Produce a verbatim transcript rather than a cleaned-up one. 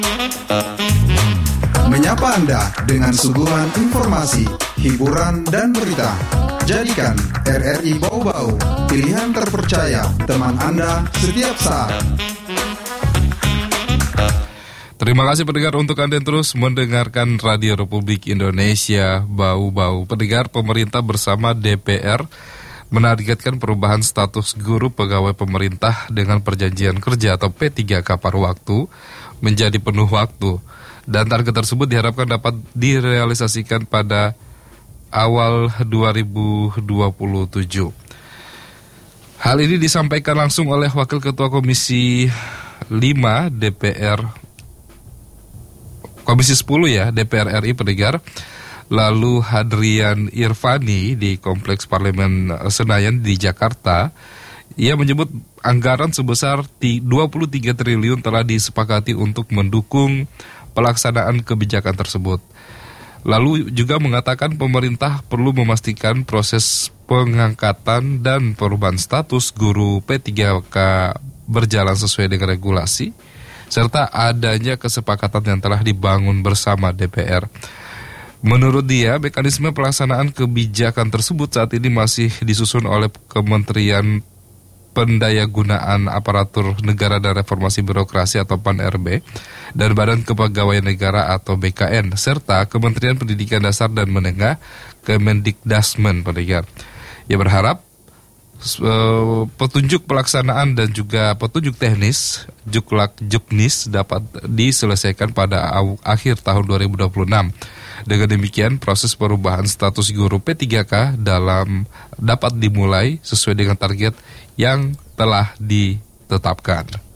Menyapa Anda dengan suguhan informasi, hiburan, dan berita. Jadikan R R I Bau-Bau pilihan terpercaya teman Anda setiap saat. Terima kasih pendengar untuk Anda yang terus mendengarkan Radio Republik Indonesia Bau-Bau. Pendengar, pemerintah bersama D P R menargetkan perubahan status guru pegawai pemerintah dengan perjanjian kerja atau P tiga K paruh waktu menjadi penuh waktu. Dan target tersebut diharapkan dapat direalisasikan pada awal dua ribu dua puluh tujuh. Hal ini disampaikan langsung oleh Wakil Ketua Komisi lima D P R, Komisi sepuluh ya, D P R R I pendengar, lalu Hadrian Irvani di Kompleks Parlemen Senayan di Jakarta. Ia menyebut anggaran sebesar dua puluh tiga triliun telah disepakati untuk mendukung pelaksanaan kebijakan tersebut. Lalu juga mengatakan pemerintah perlu memastikan proses pengangkatan dan perubahan status guru P tiga K berjalan sesuai dengan regulasi, serta adanya kesepakatan yang telah dibangun bersama D P R. Menurut dia, mekanisme pelaksanaan kebijakan tersebut saat ini masih disusun oleh Kementerian Pendayagunaan Aparatur Negara dan Reformasi Birokrasi atau P A N R B dan Badan Kepegawaian Negara atau B K N serta Kementerian Pendidikan Dasar dan Menengah Kemendikdasmen pendengar. Ia berharap uh, petunjuk pelaksanaan dan juga petunjuk teknis Juklak Juknis dapat diselesaikan pada aw- akhir tahun dua ribu dua puluh enam. Dengan demikian, proses perubahan status guru P tiga K dalam dapat dimulai sesuai dengan target yang telah ditetapkan.